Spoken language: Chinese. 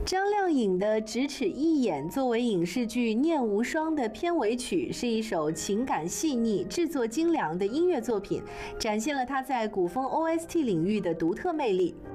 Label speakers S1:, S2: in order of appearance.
S1: 张靓颖的《咫尺一眼》作为影视剧《念无双》的片尾曲，是一首情感细腻、制作精良的音乐作品，展现了她在古风 OST 领域的独特魅力。